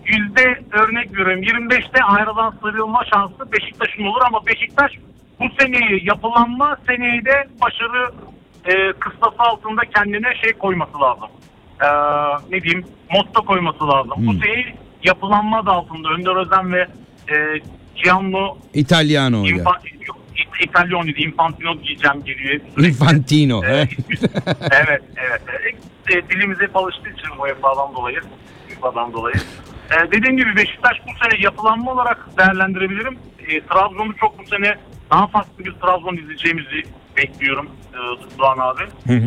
örnek veriyorum 25'te ayrılan sıyrılma şansı Beşiktaş'ın olur ama Beşiktaş bu seneyi yapılanma seneyi de başarı kıstası altında kendine koyması lazım. Ne diyeyim, motto koyması lazım. Bu seneyi yapılanma da altında Önder Özen ve Gianlu Italiano İtalyan Infantino diyeceğim geliyor. Infantino. Evet. Dilimize hep alıştığı için UEFA'dan dolayı. Dediğim gibi Beşiktaş bu sene yapılanma olarak değerlendirebilirim. Trabzon'u çok bu sene daha farklı bir Trabzon izleyeceğimizi bekliyorum Doğan abi.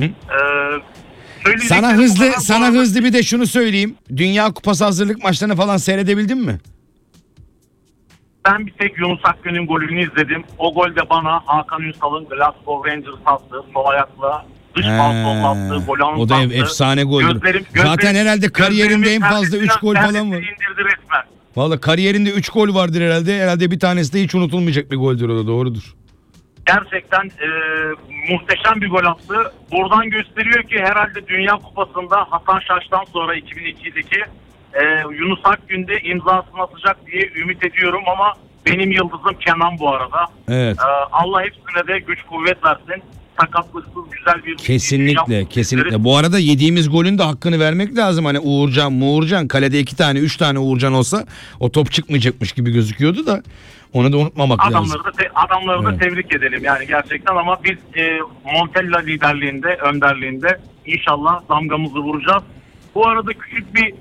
Sana hızlı bir de şunu söyleyeyim. Dünya Kupası hazırlık maçlarını falan seyredebildin mi? Ben bir tek Yunus Akgün'ün golünü izledim. O gol de bana Hakan Ünsal'ın Glasgow Rangers attığı sol ayakla dış balkonla attığı golü anlattı. O da efsane goldü. Zaten herhalde kariyerinde en fazla 3 gol falan var. İndirdi resmen. Valla kariyerinde 3 gol vardır herhalde. Herhalde bir tanesi de hiç unutulmayacak bir goldür, o da doğrudur. Gerçekten muhteşem bir gol attı. Buradan gösteriyor ki herhalde Dünya Kupası'nda Hasan Şaş'tan sonra 2002'deki Yunus Akgün'de imzasını atacak diye ümit ediyorum ama benim yıldızım Kenan bu arada. Evet. Allah hepsine de güç kuvvet versin. Sakatlıksız güzel bir... Kesinlikle. Bu arada yediğimiz golün de hakkını vermek lazım. Hani Uğurcan kalede 2 tane 3 tane Uğurcan olsa o top çıkmayacakmış gibi gözüküyordu da onu da unutmamak lazım. Adamları da tebrik edelim yani gerçekten ama biz Montella önderliğinde inşallah damgamızı vuracağız. Bu arada küçük bir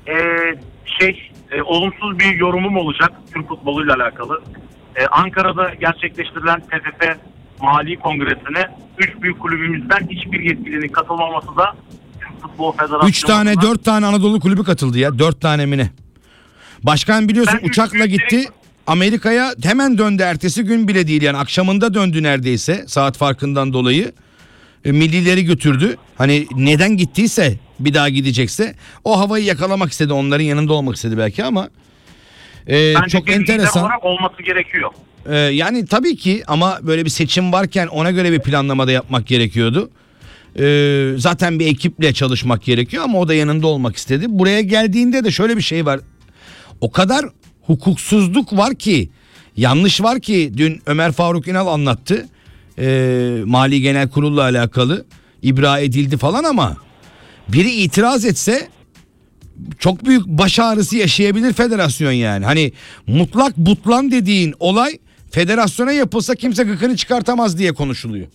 olumsuz bir yorumum olacak Türk futboluyla alakalı. Ankara'da gerçekleştirilen TFF Mali Kongresi'ne 3 büyük kulübümüzden hiçbir yetkilinin katılmaması da Türk Futbol Federasyonu'na... 3 tane 4 tane Anadolu kulübü katıldı ya. 4 tane mi ne? Başkan biliyorsun uçakla gitti Amerika'ya, hemen döndü, ertesi gün bile değil yani akşamında döndü neredeyse saat farkından dolayı. Millileri götürdü. Hani neden gittiyse, bir daha gidecekse o havayı yakalamak istedi, onların yanında olmak istedi belki ama çok enteresan olarak olması gerekiyor. Yani tabii ki ama böyle bir seçim varken ona göre bir planlama da yapmak gerekiyordu. Zaten bir ekiple çalışmak gerekiyor ama o da yanında olmak istedi. Buraya geldiğinde de şöyle bir şey var. O kadar hukuksuzluk var ki, yanlış var ki, dün Ömer Faruk İnal anlattı. Mali Genel Kurul'la alakalı ibra edildi falan ama biri itiraz etse çok büyük baş ağrısı yaşayabilir federasyon yani. Hani mutlak butlan dediğin olay federasyona yapılsa kimse gıkını çıkartamaz diye konuşuluyor.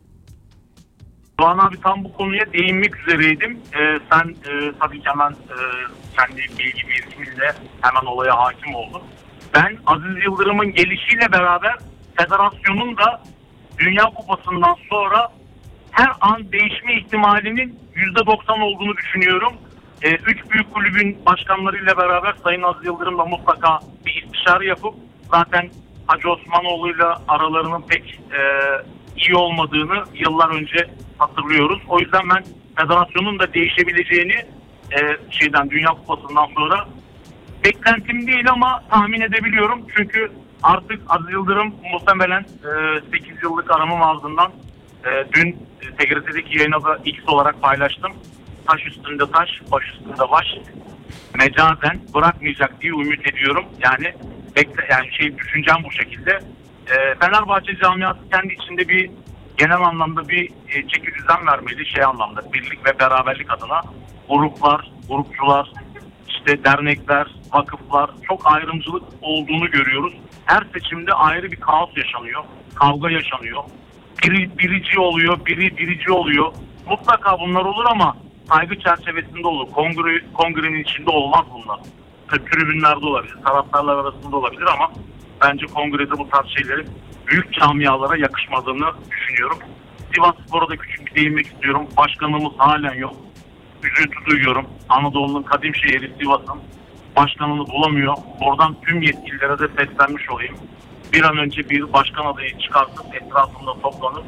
Doğan abi tam bu konuya değinmek üzereydim. Sen tabii ki hemen kendi bilgi birikimiyle hemen olaya hakim oldun. Ben Aziz Yıldırım'ın gelişiyle beraber federasyonun da Dünya Kupası'ndan sonra her an değişme ihtimalinin %90 olduğunu düşünüyorum. 3 büyük kulübün başkanlarıyla beraber Sayın Aziz Yıldırım'la mutlaka bir istişare yapıp zaten Hacı Osmanoğlu'yla aralarının pek iyi olmadığını yıllar önce hatırlıyoruz. O yüzden ben federasyonun da değişebileceğini Dünya Kupası'ndan sonra beklentim değil ama tahmin edebiliyorum. Çünkü artık Aziz Yıldırım muhtemelen 8 yıllık aramın ardından dün TGRT'deki yayına da X olarak paylaştım. Taş üstünde taş, baş üstünde baş. Mecazen bırakmayacak diye ümit ediyorum. Yani düşüncem bu şekilde. Fenerbahçe camiası kendi içinde bir genel anlamda bir çeki düzen vermeli anlamda. Birlik ve beraberlik adına gruplar, grupçular, dernekler, vakıflar çok ayrımcılık olduğunu görüyoruz. Her seçimde ayrı bir kaos yaşanıyor. Kavga yaşanıyor. Biri birici oluyor, biri birici oluyor. Mutlaka bunlar olur ama saygı çerçevesinde olur. Kongrenin içinde olmaz bunlar. Tribünlerde olabilir, taraftarlar arasında olabilir ama bence kongrede bu tarz şeylerin büyük camialara yakışmadığını düşünüyorum. Sivasspor'a da küçük bir değinmek istiyorum. Başkanımız halen yok. Üzüntü duyuyorum. Anadolu'nun kadim şehri Sivas'ın başkanını bulamıyor. Oradan tüm yetkililere de seslenmiş olayım. Bir an önce bir başkan adayı çıkartıp etrafında toplanıp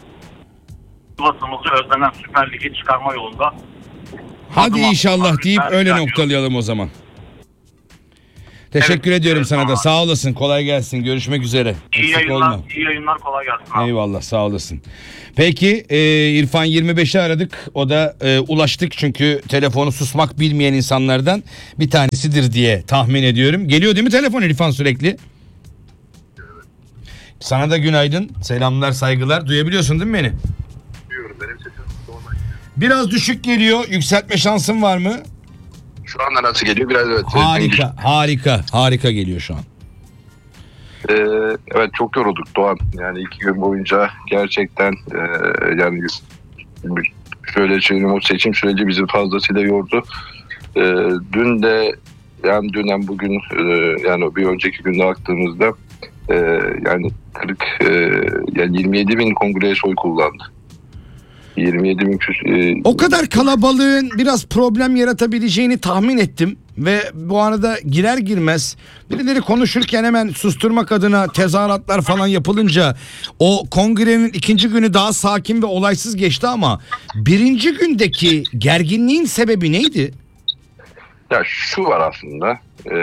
Sivas'ımızı özlenen Süper Lig'e çıkarma yolunda. Hadi inşallah deyip öyle noktalayalım o zaman. Teşekkür Evet, ediyorum evet, sana da. tamam. Sağ olasın. Kolay gelsin. Görüşmek üzere. İyi Eksik olma. yayınlar, iyi yayınlar, kolay gelsin abi. Eyvallah, sağ olasın. Peki İrfan 25'i aradık. O da ulaştık çünkü telefonu susmak bilmeyen insanlardan bir tanesidir diye tahmin ediyorum. Geliyor değil mi telefon İrfan sürekli? Sana da günaydın. Selamlar, saygılar. Duyabiliyorsun değil mi beni? Duyuyorum, benim sesim normal. Biraz düşük geliyor. Yükseltme şansın var mı? Şu anda nasıl geliyor? Biraz evet. Harika geliyor şu an. Evet, çok yorulduk Doğan. Yani 2 gün boyunca gerçekten yani şöyle söyleyeyim, o seçim süreci bizi fazlasıyla yordu. Dün de yani dünden bugün yani bir önceki günde baktığımızda yani 40 yani 27 bin kongre oy kullandı. 27 bin O kadar kalabalığın biraz problem yaratabileceğini tahmin ettim ve bu arada girer girmez birileri konuşurken hemen susturmak adına tezahüratlar falan yapılınca o kongrenin ikinci günü daha sakin ve olaysız geçti ama birinci gündeki gerginliğin sebebi neydi? Ya şu var aslında,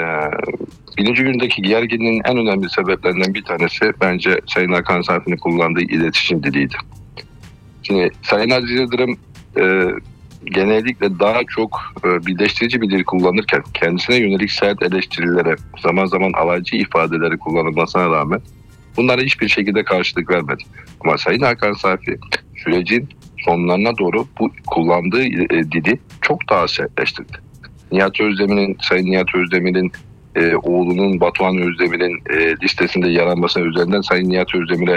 birinci gündeki gerginliğin en önemli sebeplerinden bir tanesi bence Sayın Hakan Safi'nin kullandığı iletişim diliydi. Şimdi Sayın Aziz Yıldırım genellikle daha çok birleştirici bir dil kullanırken kendisine yönelik sert eleştirilere, zaman zaman alaycı ifadeleri kullanılmasına rağmen bunlara hiçbir şekilde karşılık vermedi. Ama Sayın Hakan Safi sürecin sonlarına doğru bu kullandığı dili çok daha sertleştirdi. Sayın Nihat Özdemir'in oğlunun Batuhan Özdemir'in listesinde yer almasına üzerinden Sayın Nihat Özdemir'e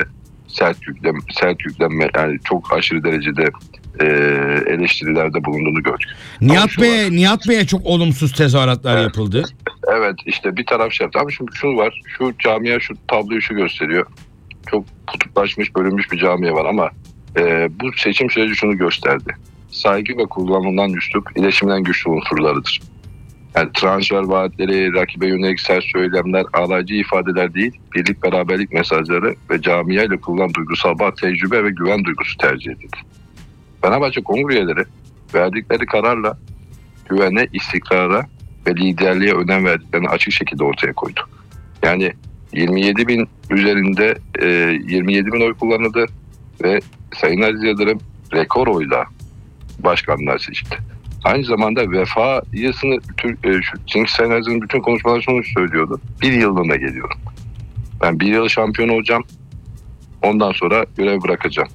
sert yüklenme yani çok aşırı derecede eleştirilerde bulunduğunu gördük. Nihat Bey'e çok olumsuz tezahüratlar yapıldı. Evet, işte bir taraf şey yaptı. Ama şimdi şunu var, şu camia şu tabloyu şu gösteriyor. Çok kutuplaşmış, bölünmüş bir camia var ama bu seçim süreci şunu gösterdi. Saygı ve kullanılan üslup iletişimden güçlü unsurlarıdır. Yani transfer vaatleri, rakibe yönelik sert söylemler, alaycı ifadeler değil, birlik beraberlik mesajları ve camia ile kurulan duygusal bağ, tecrübe ve güven duygusu tercih edildi. Fenerbahçe kongre üyeleri verdikleri kararla güvene, istikrara ve liderliğe önem verdiklerini açık şekilde ortaya koydu. Yani 27 bin üzerinde 27 bin oy kullanıldı ve Sayın Aziz Yıldırım rekor oyla başkanlığa seçildi. Aynı zamanda vefayısını çünkü Sayın Aziz Yıldırım bütün konuşmalar sonuç söylüyordu. Bir yıllığına geliyorum. Ben bir yıl şampiyon olacağım. Ondan sonra görev bırakacağım.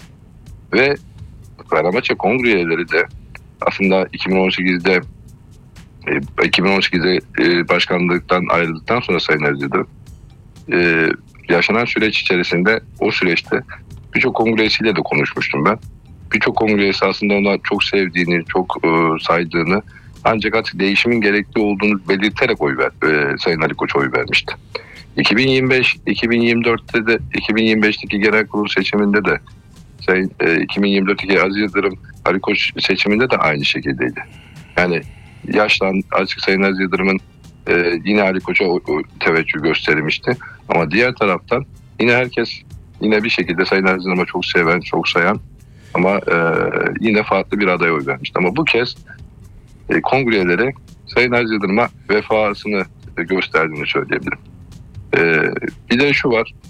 Ve Fenerbahçe kongre üyeleri de aslında 2018'de başkanlıktan ayrıldıktan sonra Sayın Aziz Yıldırım yaşanan süreç içerisinde o süreçte birçok kongre üyesiyle de konuşmuştum ben. Birçok kongre üyesi aslında ona çok sevdiğini, çok saydığını ancak artık değişimin gerekli olduğunu belirterek Sayın Ali Koç oy vermişti. 2024'te de 2025'teki genel kurul seçiminde de 2024'teki Aziz Yıldırım Ali Koç seçiminde de aynı şekildeydi. Yani açık Sayın Aziz Yıldırım'ın yine Ali Koç'a teveccüh gösterilmişti. Ama diğer taraftan yine herkes yine bir şekilde Sayın Aziz Yıldırım'a çok seven, çok sayan ama yine farklı bir adaya oy vermişti. Ama bu kez kongre üyeleri Sayın Aziz Yıldırım'a vefasını gösterdiğini söyleyebilirim. Bir de şu var.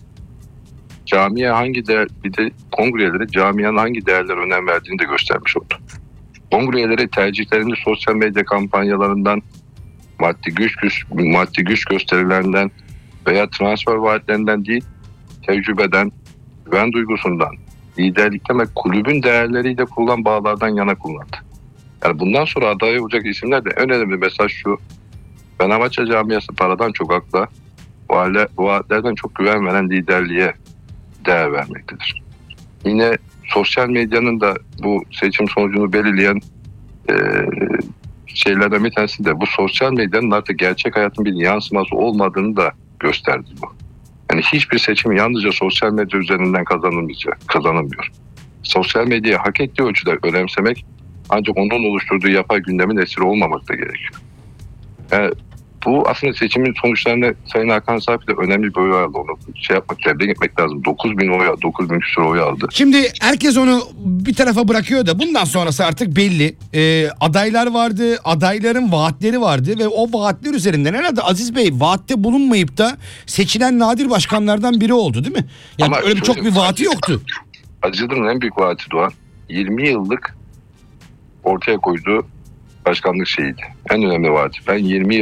Bir de kongre üyeleri camianın hangi değerlere önem verdiğini de göstermiş oldu. Kongre üyeleri tercihlerini sosyal medya kampanyalarından, maddi güç gösterilerinden veya transfer vaatlerinden değil, tecrübeden, güven duygusundan, liderlikten ve kulübün değerleriyle kurulan bağlardan yana kullandı. Yani bundan sonra aday olacak isimler de en önemli mesaj şu: Fenerbahçe camiası paradan çok akla, vaatlerden çok güven veren liderliğe değer vermektedir. Yine sosyal medyanın da bu seçim sonucunu belirleyen şeylerden bir tanesi de bu sosyal medyanın artık gerçek hayatın bir yansıması olmadığını da gösterdi bu. Yani hiçbir seçim yalnızca sosyal medya üzerinden kazanılmıyor. Sosyal medyayı hak ettiği ölçüde önemsemek ancak onun oluşturduğu yapay gündemin esiri olmamak da gerekiyor. Yani Bu aslında seçimin sonuçlarında Sayın Hakan Safi de önemli bir oy aldı. Onu tebrik etmek lazım. 9.000 küsur oy aldı. Şimdi herkes onu bir tarafa bırakıyor da bundan sonrası artık belli. Adaylar vardı, adayların vaatleri vardı ve o vaatler üzerinden herhalde Aziz Bey vaatte bulunmayıp da seçilen nadir başkanlardan biri oldu değil mi? Yani Ama öyle çok bir vaati yoktu. Aziz Yıldırım'ın en büyük vaati Doğan 20 yıllık ortaya koyduğu başkanlık şeyiydi. En önemli vaati. Ben 20